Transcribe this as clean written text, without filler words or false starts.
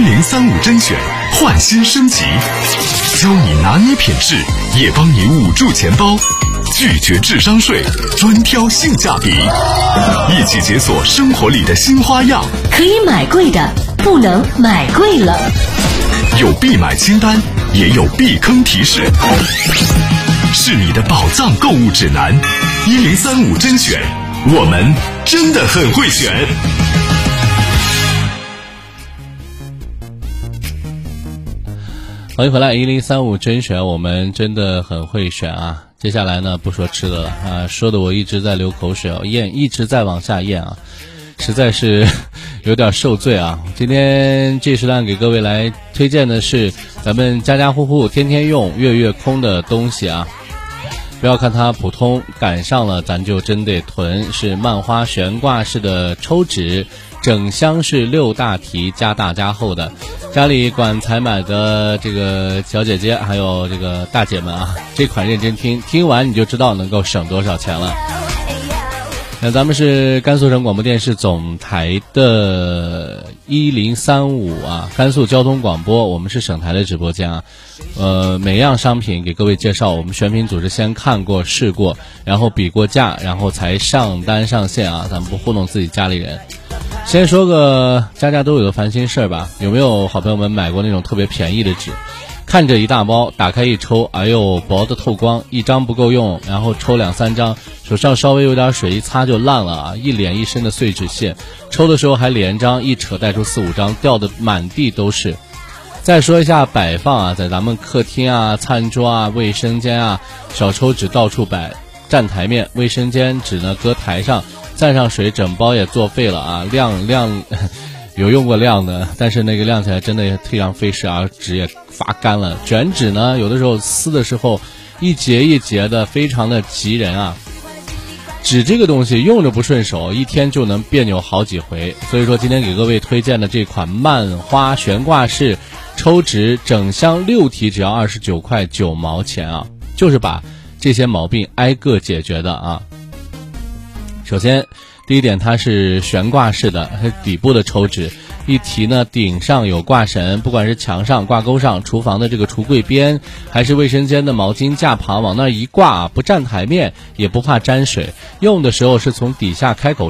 1035甄选焕新升级，教你拿捏品质，也帮你捂住钱包，拒绝智商税，专挑性价比，一起解锁生活里的新花样。 可以买贵的，不能买贵了。 有必买清单，也有避坑提示，是你的宝藏购物指南。1035甄选，我们真的很会选。 欢迎回来，1035甄选，我们真的很会选啊！接下来呢，不说吃的了啊，说的我一直在流口水啊，咽一直在往下咽啊，实在是有点受罪啊！今天这时段给各位来推荐的是咱们家家户户天天用、月月空的东西啊！不要看它普通，赶上了咱就真得囤，是漫花悬挂式的抽纸。整箱是6大提，加大加厚的，家里管采买的这个小姐姐还有这个大姐们啊，这款认真听，听完你就知道能够省多少钱了。那咱们是甘肃省广播电视总台的1035啊，甘肃交通广播，我们是省台的直播间啊。每样商品给各位介绍，我们选品组是先看过试过，然后比过价，然后才上单上线啊，咱们不糊弄自己家里人。先说个家家都有的烦心事儿吧，有没有好朋友们买过那种特别便宜的纸？看着一大包，打开一抽，哎呦，薄的透光，一张不够用，然后抽2-3张，手上稍微有点水一擦就烂了啊，一脸一身的碎纸屑，抽的时候还连张，一扯带出4-5张，掉的满地都是。再说一下摆放啊，在咱们客厅啊、餐桌啊、卫生间啊，小抽纸到处摆，占台面，卫生间纸呢搁台上，蘸上水，整包也作废了啊！晾有用过晾的，但是那个晾起来真的也非常费事啊，纸也发干了。卷纸呢，有的时候撕的时候一节一节的，非常的急人啊。纸这个东西用着不顺手，一天就能别扭好几回。所以说今天给各位推荐的这款漫花悬挂式抽纸，整箱6提只要29块9毛钱啊，就是把这些毛病挨个解决的啊。首先第一点，它是悬挂式的，它底部的抽纸一提呢，顶上有挂绳，不管是墙上挂钩上，厨房的这个橱柜边，还是卫生间的毛巾架旁，往那一挂，不占台面，也不怕沾水。用的时候是从底下开口